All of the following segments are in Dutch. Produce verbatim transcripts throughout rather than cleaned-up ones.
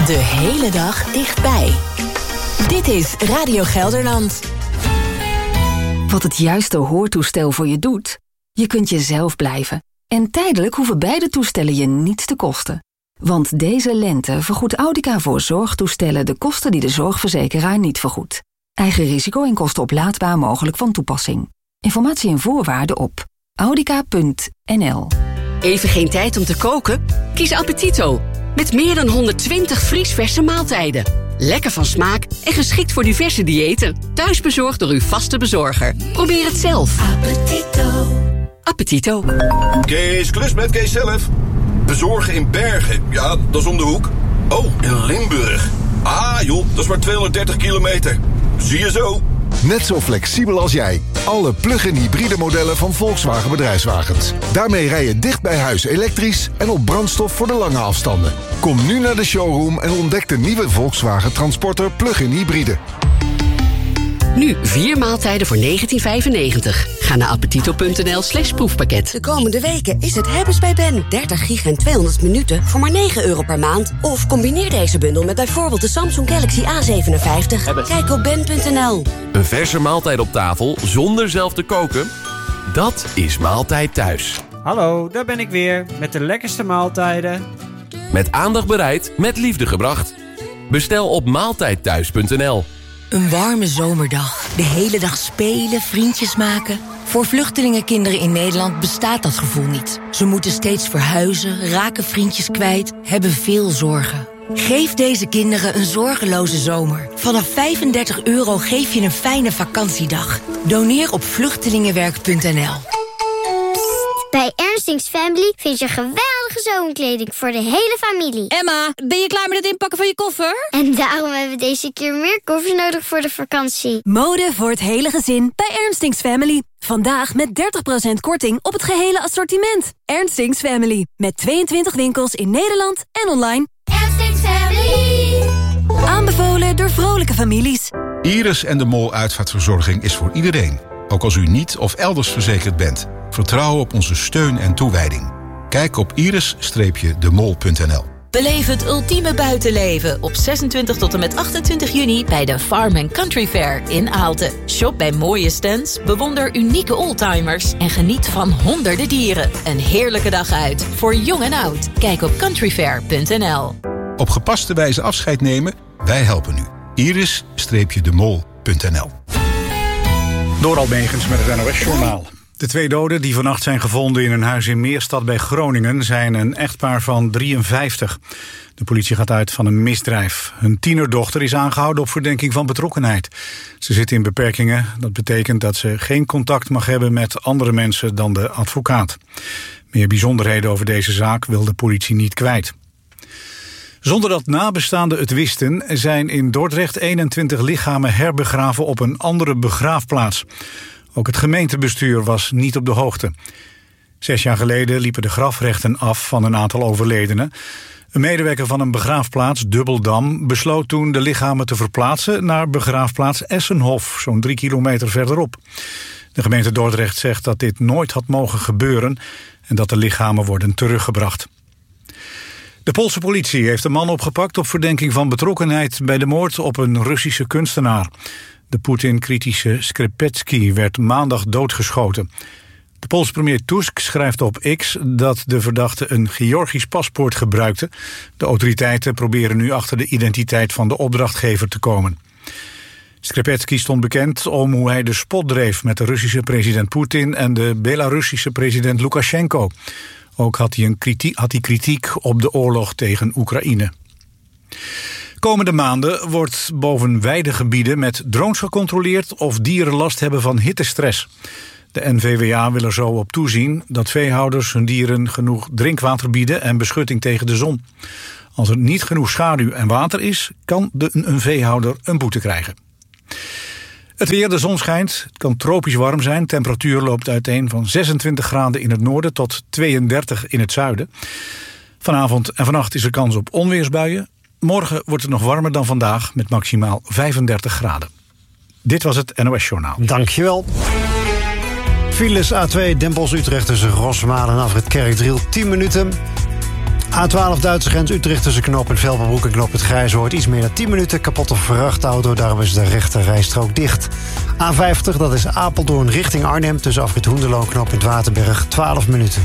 De hele dag dichtbij. Dit is Radio Gelderland. Wat het juiste hoortoestel voor je doet? Je kunt jezelf blijven. En tijdelijk hoeven beide toestellen je niets te kosten. Want deze lente vergoedt Audica voor zorgtoestellen de kosten die de zorgverzekeraar niet vergoedt. Eigen risico en kosten oplaadbaar mogelijk van toepassing. Informatie en voorwaarden op audica punt n l. Even geen tijd om te koken? Kies Appetito. Met meer dan honderdtwintig vriesverse maaltijden. Lekker van smaak en geschikt voor diverse diëten. Thuis bezorgd door uw vaste bezorger. Probeer het zelf. Appetito. Appetito. Kees, klus met Kees zelf. Bezorgen in Bergen. Ja, dat is om de hoek. Oh, in Limburg. Ah joh, dat is maar tweehonderddertig kilometer. Zie je zo. Net zo flexibel als jij. Alle plug-in hybride modellen van Volkswagen Bedrijfswagens. Daarmee rij je dicht bij huis elektrisch en op brandstof voor de lange afstanden. Kom nu naar de showroom en ontdek de nieuwe Volkswagen Transporter plug-in hybride. Nu vier maaltijden voor negentien vijfennegentig. Ga naar appetito punt n l slash proefpakket. De komende weken is het hebben's bij Ben. dertig gig en tweehonderd minuten voor maar negen euro per maand. Of combineer deze bundel met bijvoorbeeld de Samsung Galaxy A zevenenvijftig. Hebben. Kijk op ben punt n l. Een verse maaltijd op tafel zonder zelf te koken? Dat is Maaltijd Thuis. Hallo, daar ben ik weer met de lekkerste maaltijden. Met aandacht bereid, met liefde gebracht. Bestel op maaltijd thuis punt n l. Een warme zomerdag. De hele dag spelen, vriendjes maken. Voor vluchtelingenkinderen in Nederland bestaat dat gevoel niet. Ze moeten steeds verhuizen, raken vriendjes kwijt, hebben veel zorgen. Geef deze kinderen een zorgeloze zomer. Vanaf vijfendertig euro geef je een fijne vakantiedag. Doneer op vluchtelingenwerk punt n l. Bij Ernstings Family vind je geweldige zomerkleding voor de hele familie. Emma, ben je klaar met het inpakken van je koffer? En daarom hebben we deze keer meer koffers nodig voor de vakantie. Mode voor het hele gezin bij Ernstings Family. Vandaag met dertig procent korting op het gehele assortiment. Ernstings Family. Met tweeëntwintig winkels in Nederland en online. Ernstings Family. Aanbevolen door vrolijke families. Iris en de Mol Uitvaartverzorging is voor iedereen. Ook als u niet of elders verzekerd bent. Vertrouw op onze steun en toewijding. Kijk op iris de mol punt n l. Beleef het ultieme buitenleven op zesentwintig tot en met achtentwintig juni... bij de Farm and Country Fair in Aalten. Shop bij mooie stands, bewonder unieke oldtimers... en geniet van honderden dieren. Een heerlijke dag uit, voor jong en oud. Kijk op country fair punt n l. Op gepaste wijze afscheid nemen? Wij helpen u. iris de mol punt n l. Door Almegens met het N O S-journaal. De twee doden die vannacht zijn gevonden in een huis in Meerstad bij Groningen... zijn een echtpaar van drieënvijftig. De politie gaat uit van een misdrijf. Hun tienerdochter is aangehouden op verdenking van betrokkenheid. Ze zit in beperkingen. Dat betekent dat ze geen contact mag hebben met andere mensen dan de advocaat. Meer bijzonderheden over deze zaak wil de politie niet kwijt. Zonder dat nabestaanden het wisten, zijn in Dordrecht eenentwintig lichamen herbegraven op een andere begraafplaats. Ook het gemeentebestuur was niet op de hoogte. Zes jaar geleden liepen de grafrechten af van een aantal overledenen. Een medewerker van een begraafplaats, Dubbeldam, besloot toen de lichamen te verplaatsen naar begraafplaats Essenhof, zo'n drie kilometer verderop. De gemeente Dordrecht zegt dat dit nooit had mogen gebeuren en dat de lichamen worden teruggebracht. De Poolse politie heeft een man opgepakt op verdenking van betrokkenheid bij de moord op een Russische kunstenaar. De Poetin-kritische Skripetsky werd maandag doodgeschoten. De Poolse premier Tusk schrijft op X dat de verdachte een Georgisch paspoort gebruikte. De autoriteiten proberen nu achter de identiteit van de opdrachtgever te komen. Skripetsky stond bekend om hoe hij de spot dreef met de Russische president Poetin en de Belarussische president Lukashenko. Ook had hij, een kritiek, had hij kritiek op de oorlog tegen Oekraïne. Komende maanden wordt boven weidegebieden met drones gecontroleerd of dieren last hebben van hittestress. De N V W A wil er zo op toezien dat veehouders hun dieren genoeg drinkwater bieden en beschutting tegen de zon. Als er niet genoeg schaduw en water is, kan de, een veehouder een boete krijgen. Het weer, de zon schijnt, het kan tropisch warm zijn. Temperatuur loopt uiteen van zesentwintig graden in het noorden tot tweeëndertig in het zuiden. Vanavond en vannacht is er kans op onweersbuien. Morgen wordt het nog warmer dan vandaag met maximaal vijfendertig graden. Dit was het N O S-journaal. Dankjewel. Files A twee Den Bosch-Utrecht tussen Rosmalen en Afrit Kerkdriel tien minuten. A twaalf Duitse grens Utrecht tussen knooppunt Velperbroek en knooppunt Grijzoord. Iets meer dan tien minuten. Kapotte vrachtauto, daarom is de rechte rijstrook dicht. A vijftig, dat is Apeldoorn richting Arnhem tussen afrit Hoenderloo en knooppunt Waterberg. twaalf minuten.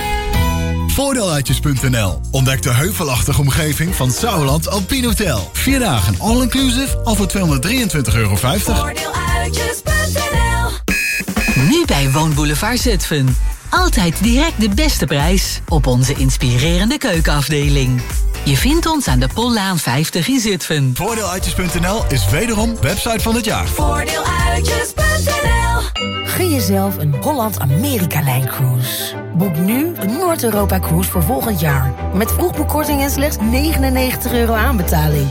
Voordeeluitjes punt n l. Ontdek de heuvelachtige omgeving van Sauerland Alpine Hotel. Vier dagen all-inclusive al voor tweehonderddrieëntwintig euro vijftig. Voordeeluitjes punt n l. Nu bij Woonboulevard Zutphen. Altijd direct de beste prijs op onze inspirerende keukenafdeling. Je vindt ons aan de Pollaan vijftig in Zutphen. Voordeeluitjes punt n l is wederom website van het jaar. Voordeeluitjes punt n l. Gun jezelf een Holland-Amerika-lijn cruise. Boek nu een Noord-Europa-cruise voor volgend jaar. Met vroegboekkorting en slechts negenennegentig euro aanbetaling.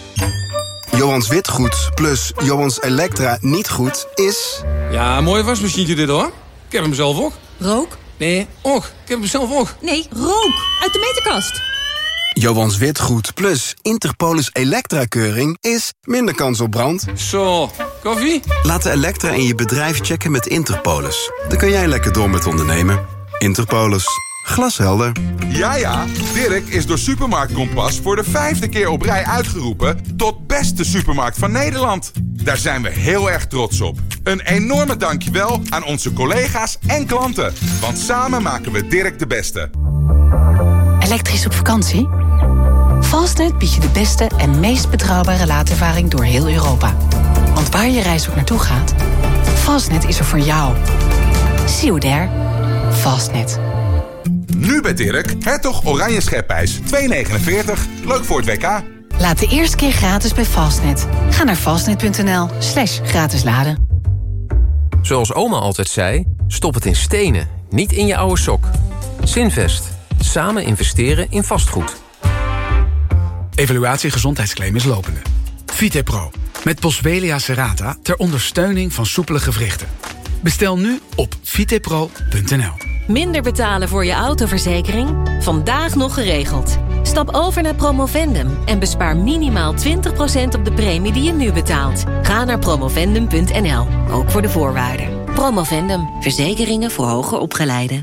Johans Witgoed plus Johans Elektra niet goed is... Ja, mooie wasmachientje dit hoor. Ik heb hem zelf ook. Rook? Nee, och. Ik heb hem zelf ook. Nee, rook. Uit de meterkast. Johans Witgoed plus Interpolis Elektra-keuring is minder kans op brand. Zo, koffie? Laat de Elektra in je bedrijf checken met Interpolis. Dan kun jij lekker door met ondernemen. Interpolis. Glashelder. Ja, ja. Dirk is door Supermarkt Kompas voor de vijfde keer op rij uitgeroepen tot beste supermarkt van Nederland. Daar zijn we heel erg trots op. Een enorme dankjewel aan onze collega's en klanten. Want samen maken we Dirk de beste. Elektrisch op vakantie? Fastnet biedt je de beste en meest betrouwbare laadervaring door heel Europa. Want waar je reis ook naartoe gaat, Fastnet is er voor jou. See you there. Fastnet. Nu bij Dirk, Hertog Oranje Schepijs, twee negenenveertig. Leuk voor het W K. Laat de eerste keer gratis bij Fastnet. Ga naar fastnet punt n l slash gratis laden. Zoals oma altijd zei, stop het in stenen, niet in je oude sok. Zinvest. Samen investeren in vastgoed. Evaluatie gezondheidsclaim is lopende. Vitepro. Met Boswellia serrata ter ondersteuning van soepele gewrichten. Bestel nu op vitepro punt n l. Minder betalen voor je autoverzekering? Vandaag nog geregeld. Stap over naar Promovendum en bespaar minimaal twintig procent op de premie die je nu betaalt. Ga naar promovendum punt n l, ook voor de voorwaarden. Promovendum, verzekeringen voor hoger opgeleiden.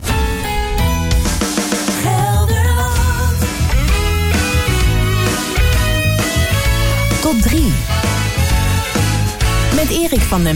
Tot drie. Met Erik van den